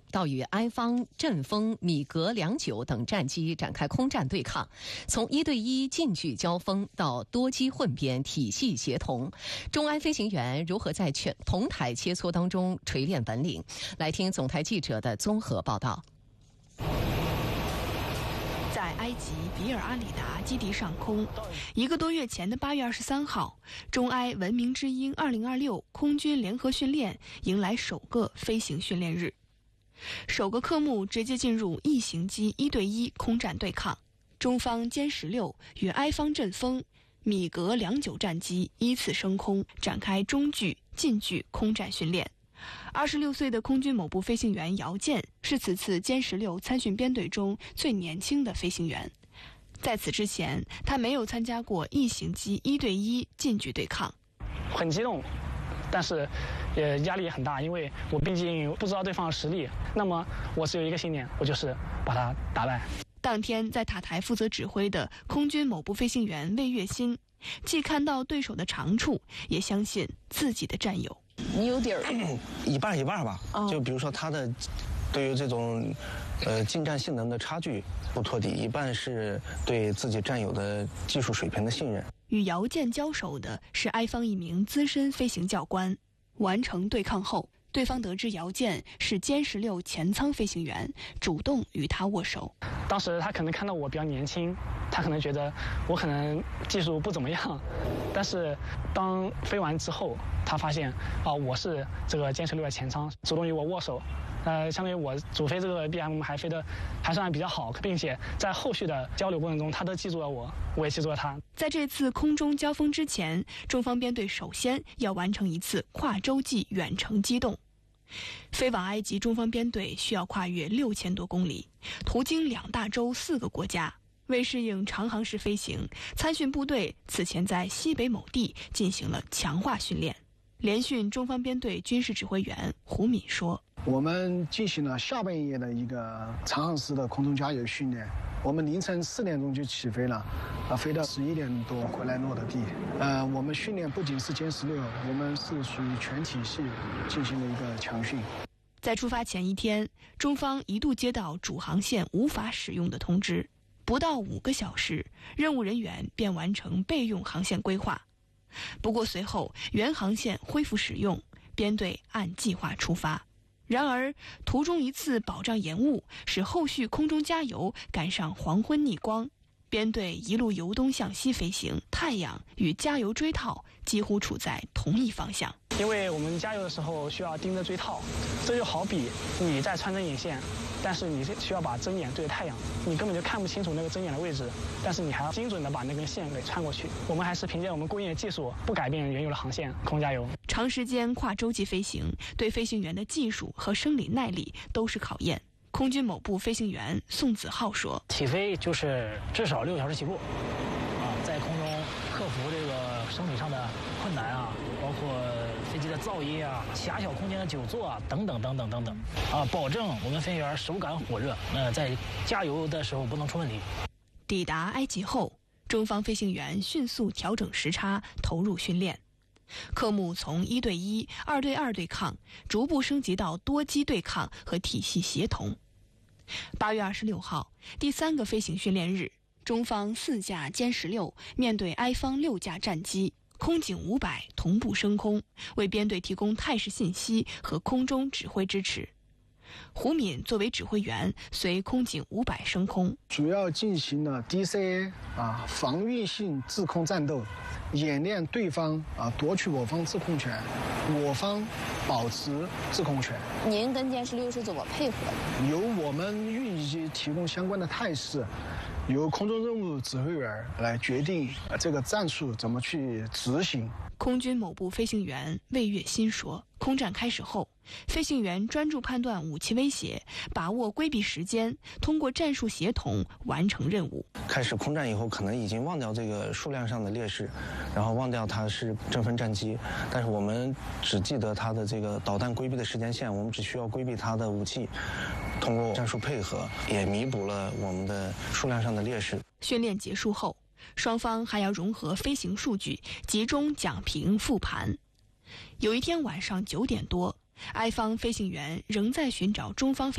到与埃方、阵风、米格29等战机展开空战对抗，从1对1近距交锋到多机混编、体系协同，中埃飞行员如何在同台切磋当中锤炼本领？来听总台记者的综合报道。 在埃及比尔阿里达基地上空，1个多月前的8月23号，中埃文明之鹰2026空军联合训练迎来首个飞行训练日。首个科目直接进入异型机1对1空战对抗，中方歼16与埃方阵风、米格29战机依次升空，展开中距、近距空战训练。26岁的空军某部飞行员姚健是此次歼16参训编队中最年轻的飞行员。在此之前，他没有参加过异型机1对1近距对抗。 很激动，但是压力也很大，因为我毕竟不知道对方的实力。那么我只有一个信念，我就是把他打败。 当天在塔台负责指挥的空军某部飞行员魏月新，既看到对手的长处，也相信自己的战友。 你有底儿， 一半一半吧。就比如说他的对于这种近战性能的差距不托底，一半是对自己战友的技术水平的信任。 与姚健交手的是埃方一名资深飞行教官。完成对抗后，对方得知姚健是歼16前舱飞行员，主动与他握手。 当时他可能看到我比较年轻，他可能觉得我可能技术不怎么样，但是当飞完之后，他发现我是这个歼16的前舱，主动与我握手。相当于我主飞这个 BM 还飞得还算比较好，并且在后续的交流过程中，他都记住了我，我也记住了他。 在这次空中交锋之前，中方编队首先要完成一次跨洲际远程机动。飞往埃及，中方编队需要跨越6000多公里，途经2大洲4个国家。为适应长航时飞行，参训部队此前在西北某地进行了强化训练。联训中方编队军事指挥员胡敏说：“ 我们进行了下半夜的一个长航时的空中加油训练。我们凌晨4点钟就起飞了，飞到11点多回来落的地。我们训练不仅是歼16，我们是属于全体系进行了一个强训。” 在出发前一天，中方一度接到主航线无法使用的通知，不到5个小时，任务人员便完成备用航线规划。不过随后原航线恢复使用，编队按计划出发。然而途中一次保障延误，使后续空中加油赶上黄昏逆光，编队一路由东向西飞行，太阳与加油锥套几乎处在同一方向。 因为我们加油的时候需要盯着锥套，这就好比你在穿针引线，但是你需要把针眼对着太阳，你根本就看不清楚那个针眼的位置，但是你还要精准的把那根线给穿过去。我们还是凭借我们过硬的技术，不改变原有的航线，空加油。 长时间跨洲际飞行对飞行员的技术和生理耐力都是考验。空军某部飞行员宋子浩说：“ 起飞就是至少6个小时起步，在空中克服这个生理上的困难包括飞机的噪音狭小空间的久坐等等等等等等保证我们飞行员手感火热，在加油的时候不能出问题。” 抵达埃及后，中方飞行员迅速调整时差，投入训练。科目从1对1、2对2对抗，逐步升级到多机对抗和体系协同。8月26号，第3个飞行训练日，中方4架歼16面对埃方6架战机，空警500同步升空，为编队提供态势信息和空中指挥支持。胡敏作为指挥员，随空警500升空， 主要进行了 DCA 防御性制空战斗，演练对方夺取我方制空权，我方保持制空权。 您跟歼16是怎么配合的？ 由我们运机提供相关的态势，由空中任务指挥员来决定这个战术怎么去执行。 空军某部飞行员魏月新说：“空战开始后，飞行员专注判断武器威胁，把握规避时间，通过战术协同完成任务。” 开始空战以后，可能已经忘掉这个数量上的劣势，然后忘掉它是阵风战机，但是我们只记得它的这个导弹规避的时间线，我们只需要规避它的武器，通过战术配合，也弥补了我们的数量上的劣势。 训练结束后，双方还要融合飞行数据，集中讲评复盘。有一天晚上9点多，埃方飞行员仍在寻找中方